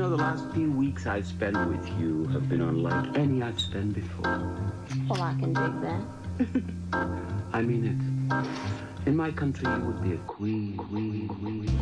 know, the last few weeks I've spent with you have been unlike any I've spent before. Well, I can dig that. I mean it. In my country, you would be a queen.